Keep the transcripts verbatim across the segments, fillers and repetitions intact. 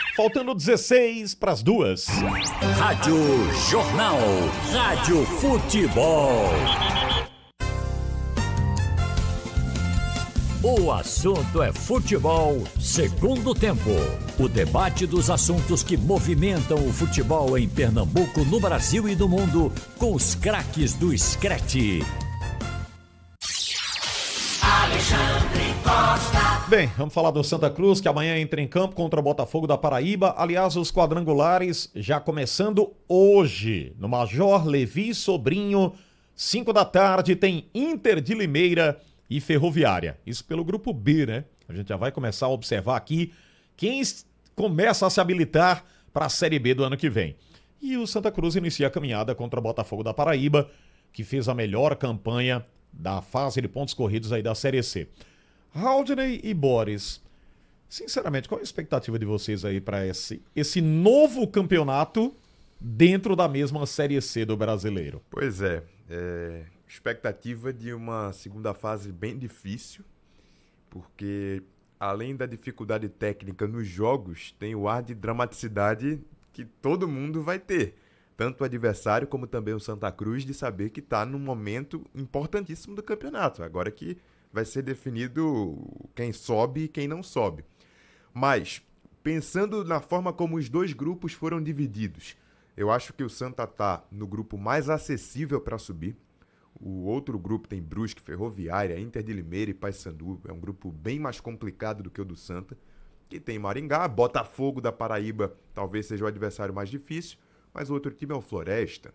Faltando dezesseis para as duas. Rádio Jornal. Rádio Futebol. O assunto é futebol, segundo tempo. O debate dos assuntos que movimentam o futebol em Pernambuco, no Brasil e no mundo, com os craques do Screte. Alexandre Costa. Bem, vamos falar do Santa Cruz, que amanhã entra em campo contra o Botafogo da Paraíba. Aliás, os quadrangulares já começando hoje, no Major Levi Sobrinho, cinco da tarde, tem Inter de Limeira e Ferroviária. Isso pelo grupo B, né? A gente já vai começar a observar aqui quem começa a se habilitar para a Série B do ano que vem. E o Santa Cruz inicia a caminhada contra o Botafogo da Paraíba, que fez a melhor campanha da fase de pontos corridos aí da Série C. Haldney e Boris, sinceramente, qual é a expectativa de vocês aí para esse, esse novo campeonato dentro da mesma Série C do Brasileiro? Pois é, é... expectativa de uma segunda fase bem difícil, porque além da dificuldade técnica nos jogos, tem o ar de dramaticidade que todo mundo vai ter. Tanto o adversário como também o Santa Cruz, de saber que está num momento importantíssimo do campeonato. Agora que vai ser definido quem sobe e quem não sobe. Mas, pensando na forma como os dois grupos foram divididos, eu acho que o Santa está no grupo mais acessível para subir. O outro grupo tem Brusque, Ferroviária, Inter de Limeira e Paysandu. É um grupo bem mais complicado do que o do Santa. Que tem Maringá, Botafogo da Paraíba, talvez seja o adversário mais difícil, mas o outro time é o Floresta.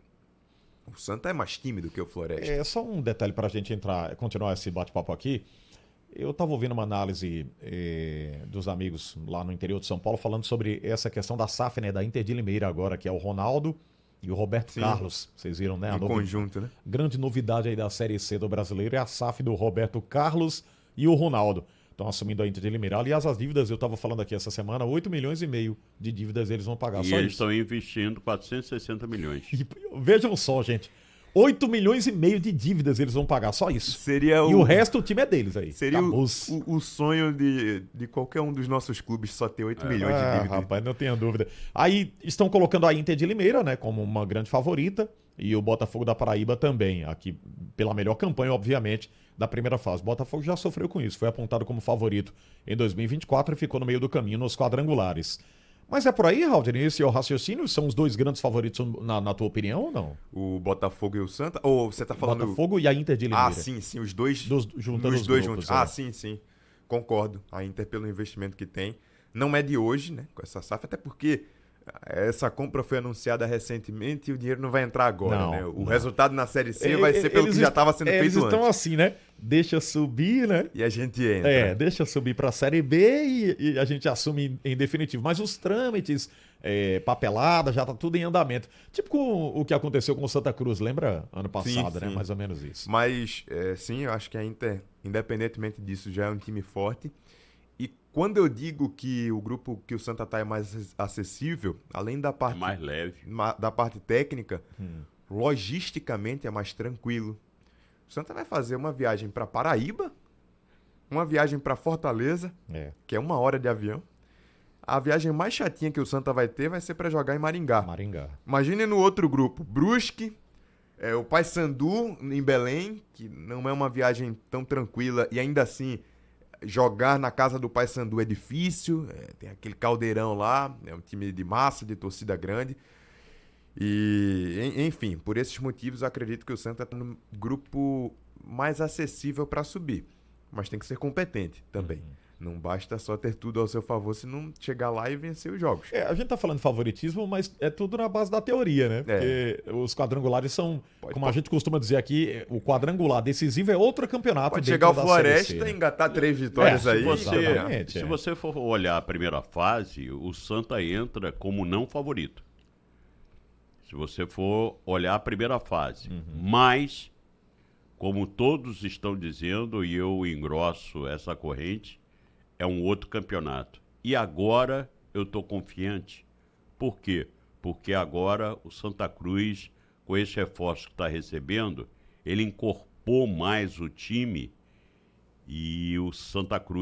O Santa é mais tímido que o Floresta. É só um detalhe para a gente entrar, continuar esse bate-papo aqui. Eu estava ouvindo uma análise eh, dos amigos lá no interior de São Paulo falando sobre essa questão da S A F, né, da Inter de Limeira agora, que é o Ronaldo e o Roberto Sim. Carlos. Vocês viram, né? Em a novi... conjunto, né? Grande novidade aí da Série C do Brasileiro é a S A F do Roberto Carlos e o Ronaldo. Estão assumindo a Inter de Limeira. Aliás, as dívidas, eu estava falando aqui essa semana, oito milhões e meio de dívidas eles vão pagar. E só eles isso. estão investindo quatrocentos e sessenta milhões. E, vejam só, gente. oito milhões e meio de dívidas eles vão pagar, só isso. Seria o... E o o resto, o time é deles aí. Seria o, o, o sonho de, de qualquer um dos nossos clubes só ter oito milhões ah, de dívidas. Rapaz, não tenha dúvida. Aí estão colocando a Inter de Limeira, né, como uma grande favorita, e o Botafogo da Paraíba também, aqui pela melhor campanha, obviamente, da primeira fase. O Botafogo já sofreu com isso, foi apontado como favorito em dois mil e vinte e quatro e ficou no meio do caminho nos quadrangulares. Mas é por aí, Haldney, esse é o raciocínio? São os dois grandes favoritos na, na tua opinião ou não? O Botafogo e o Santa? Ou você tá falando... Botafogo e a Inter de Limeira. Ah, sim, sim, os dois... Dos, juntando os os dois grupos, juntos. É. Ah, sim, sim. Concordo. A Inter pelo investimento que tem. Não é de hoje, né, com essa S A F, até porque essa compra foi anunciada recentemente e o dinheiro não vai entrar agora, não, né? O não. resultado na Série C vai ser pelo eles que já estava sendo é, feito eles antes. Eles estão assim, né? Deixa subir, né? E a gente entra. É, deixa subir para a Série B e, e a gente assume em, em definitivo. Mas os trâmites, é, papelada, já tá tudo em andamento. Tipo com o que aconteceu com o Santa Cruz, lembra? Ano passado, sim, né? sim. Mais ou menos isso. Mas, é, sim, eu acho que a Inter, independentemente disso, já é um time forte. E quando eu digo que o grupo que o Santa tá é mais acessível, além da parte... É mais leve. Da parte técnica, hum. logisticamente é mais tranquilo. O Santa vai fazer uma viagem para Paraíba, uma viagem para Fortaleza, é. que é uma hora de avião. A viagem mais chatinha que o Santa vai ter vai ser para jogar em Maringá. Maringá. Imagine no outro grupo, Brusque, é, o Paysandu em Belém, que não é uma viagem tão tranquila e ainda assim jogar na casa do Paysandu é difícil, é, tem aquele caldeirão lá, é um time de massa, de torcida grande. E, enfim, por esses motivos, eu acredito que o Santa está no grupo mais acessível para subir. Mas tem que ser competente também. Uhum. Não basta só ter tudo ao seu favor se não chegar lá e vencer os jogos. É, a gente tá falando de favoritismo, mas é tudo na base da teoria, né? Porque é. os quadrangulares são, pode, como pode. a gente costuma dizer aqui, o quadrangular decisivo é outro campeonato. Pode chegar o Floresta e engatar três vitórias é, aí. Se você, é. se você for olhar a primeira fase, o Santa entra como não favorito. Se você for olhar a primeira fase. Uhum. Mas, como todos estão dizendo, e eu engrosso essa corrente, é um outro campeonato. E agora eu estou confiante. Por quê? Porque agora o Santa Cruz, com esse reforço que está recebendo, ele incorporou mais o time e o Santa Cruz